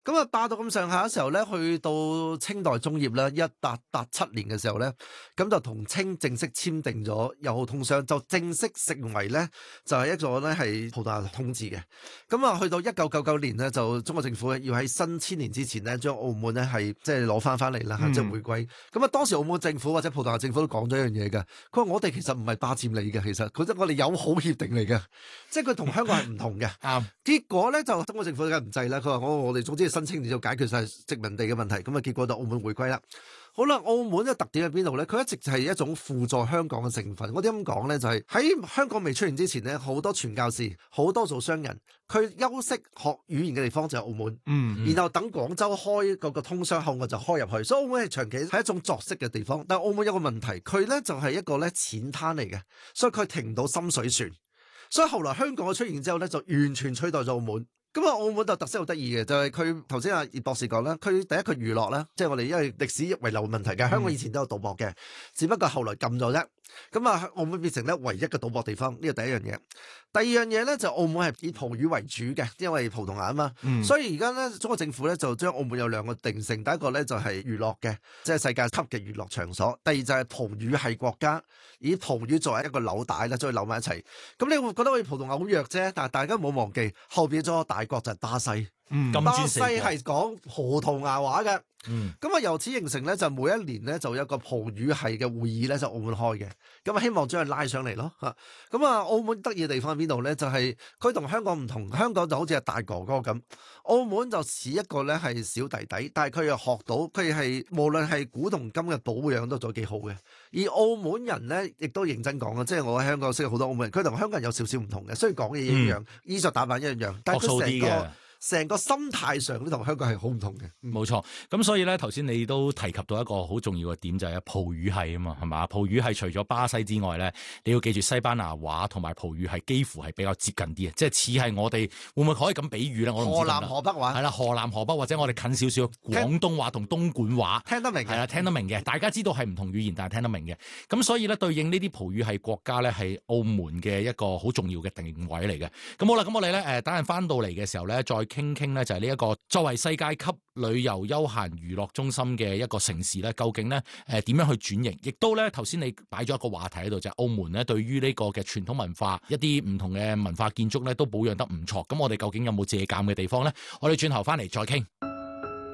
咁啊，霸到咁上下嘅時候咧，去到清代中葉咧，1887年嘅時候咧，咁就同清正式簽訂咗友好通商，就正式成為咧就係一個咧係葡萄牙統治嘅。咁啊，去到1999年咧，就中國政府咧要喺新千年之前咧，將澳門咧係即係攞翻嚟啦，即係回歸。咁啊，當時澳門政府或者葡萄牙政府都講咗一樣嘢嘅，佢話我哋其實唔係霸佔你嘅，其實佢即係我哋友好協定嚟嘅，即係佢同香港係唔同嘅。 啱。 結果咧就中國政府梗係唔制啦，佢話我哋總之申請就解決晒殖民地嘅問題，咁啊結果就澳門回歸啦。好啦，澳門嘅特點喺邊度咧？佢一直就係一種輔助香港嘅成分。我點咁講咧？就係喺香港未出現之前咧，好多傳教士，好多做商人，佢休息學語言嘅地方就係澳門。然後等廣州開嗰個通商口岸就開入去，所以澳門係長期係一種作息嘅地方。但係澳門有個問題，佢咧就係一個咧淺灘嚟嘅，所以佢停唔到深水船。所以後來香港嘅出現之後咧，就完全取代咗澳門。咁啊，澳門就特色好得意嘅，就係佢頭先阿葉博士講啦，佢第一佢娛樂啦，即係我哋因為歷史遺留問題嘅，香港以前都有賭博嘅，只不過後來禁咗啫。咁啊，澳門變成咧唯一嘅賭博地方，呢個第一樣嘢。第二樣嘢咧就澳門係以葡語為主嘅，因為葡萄牙啊嘛，所以而家咧中國政府咧就將澳門有兩個定性，第一個咧就係娛樂嘅，即係世界級嘅娛樂場所；第二就係葡語系國家，以葡語作為一個紐帶啦，將佢扭埋一齊。咁你會覺得好似葡萄牙好弱啫，但係大家冇忘記後邊咗個大國就係巴西。巴西係講葡萄牙話嘅，咁啊由此形成咧就每一年咧就有一個葡語系嘅會議咧就澳門開嘅，咁啊希望將佢拉上嚟咯嚇。咁啊澳門得意嘅地方喺邊度咧？就係佢同香港唔同，香港就好似係大哥哥咁，澳門就似一個咧係小弟弟，但係佢又學到佢係無論係古同今嘅保養都做得幾好嘅。而澳門人咧亦都認真講啊，即係我喺香港識好多澳門人，佢同香港人有少少唔同嘅，雖然講嘅嘢一樣，衣着打扮一樣，但係佢成個心態上都同香港係好唔同嘅。 冇錯，咁所以咧頭先你都提及到一個好重要嘅點，就係葡語系啊嘛，係嘛？葡語系除咗巴西之外咧，你要記住西班牙話同埋葡語系幾乎係比較接近啲嘅，即係似係我哋會唔會可以咁比喻咧？我都唔知。河南河北話係啦，河南河北或者我哋近少少廣東話同東莞話聽得明係啦，聽得明嘅，大家知道係唔同語言，但係聽得明嘅。咁所以咧對應呢啲葡語系國家咧係澳門嘅一個好重要嘅定位嚟嘅。咁好啦，咁我哋咧等陣翻到嚟嘅時候咧再傾傾咧就係呢一個作為世界級旅遊休閒娛樂中心嘅一個城市咧，究竟咧點樣去轉型？亦都咧頭先你擺咗一個話題喺度，就係澳門咧對於呢個嘅傳統文化一啲唔同嘅文化建築咧都保養得唔錯。咁我哋究竟有冇借鑑嘅地方咧？我哋轉頭翻嚟再傾。